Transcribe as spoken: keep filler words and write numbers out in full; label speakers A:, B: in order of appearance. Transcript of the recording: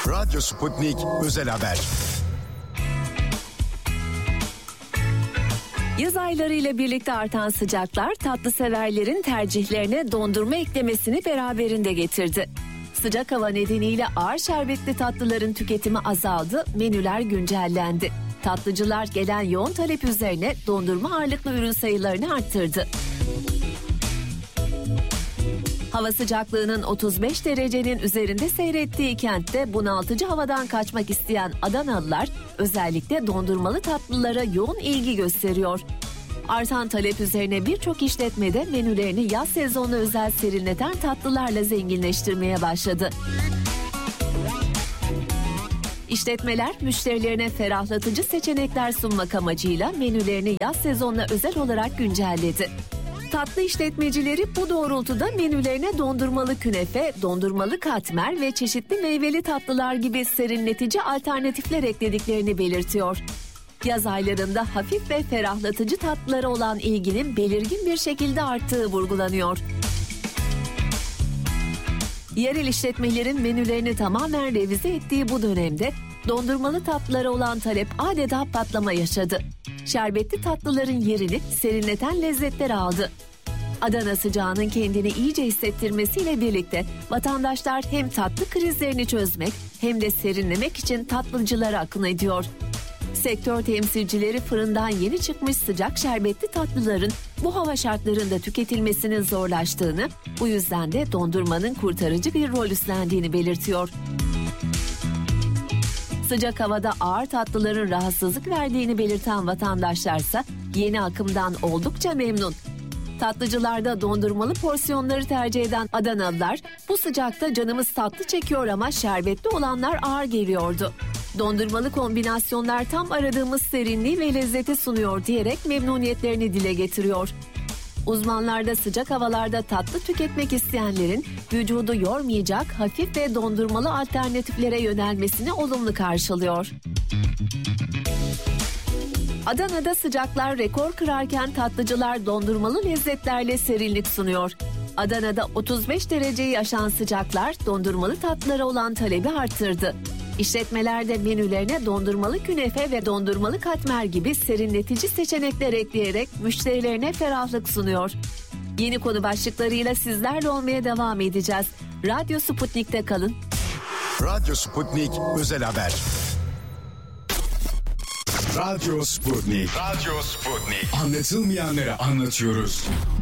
A: Radyo Sputnik Özel Haber.
B: Yaz aylarıyla birlikte artan sıcaklar tatlı severlerin tercihlerine dondurma eklemesini beraberinde getirdi. Sıcak hava nedeniyle ağır şerbetli tatlıların tüketimi azaldı, menüler güncellendi. Tatlıcılar gelen yoğun talep üzerine dondurma ağırlıklı ürün sayılarını arttırdı. Hava sıcaklığının otuz beş derecenin üzerinde seyrettiği kentte bunaltıcı havadan kaçmak isteyen Adanalılar özellikle dondurmalı tatlılara yoğun ilgi gösteriyor. Artan talep üzerine birçok işletmede menülerini yaz sezonuna özel serinleten tatlılarla zenginleştirmeye başladı. İşletmeler müşterilerine ferahlatıcı seçenekler sunmak amacıyla menülerini yaz sezonuna özel olarak güncelledi. Tatlı işletmecileri bu doğrultuda menülerine dondurmalı künefe, dondurmalı katmer ve çeşitli meyveli tatlılar gibi serinletici alternatifler eklediklerini belirtiyor. Yaz aylarında hafif ve ferahlatıcı tatlılara olan ilginin belirgin bir şekilde arttığı vurgulanıyor. Yerel işletmelerin menülerini tamamen revize ettiği bu dönemde dondurmalı tatlılara olan talep adeta patlama yaşadı. Şerbetli tatlıların yerini serinleten lezzetler aldı. Adana sıcağının kendini iyice hissettirmesiyle birlikte vatandaşlar hem tatlı krizlerini çözmek hem de serinlemek için tatlıcılara akın ediyor. Sektör temsilcileri fırından yeni çıkmış sıcak şerbetli tatlıların bu hava şartlarında tüketilmesinin zorlaştığını, bu yüzden de dondurmanın kurtarıcı bir rol üstlendiğini belirtiyor. Sıcak havada ağır tatlıların rahatsızlık verdiğini belirten vatandaşlarsa yeni akımdan oldukça memnun. Tatlıcılarda dondurmalı porsiyonları tercih eden Adanalılar, bu sıcakta canımız tatlı çekiyor ama şerbetli olanlar ağır geliyordu. Dondurmalı kombinasyonlar tam aradığımız serinliği ve lezzeti sunuyor diyerek memnuniyetlerini dile getiriyor. Uzmanlar da sıcak havalarda tatlı tüketmek isteyenlerin vücudu yormayacak hafif ve dondurmalı alternatiflere yönelmesini olumlu karşılıyor. Adana'da sıcaklar rekor kırarken tatlıcılar dondurmalı lezzetlerle serinlik sunuyor. Adana'da otuz beş dereceyi aşan sıcaklar dondurmalı tatlılara olan talebi arttırdı. İşletmelerde menülerine dondurmalı künefe ve dondurmalı katmer gibi serinletici seçenekler ekleyerek müşterilerine ferahlık sunuyor. Yeni konu başlıklarıyla sizlerle olmaya devam edeceğiz. Radyo Sputnik'te kalın.
A: Radyo Sputnik Özel Haber. Radyo Sputnik. Radyo Sputnik. Anlatılmayanları anlatıyoruz.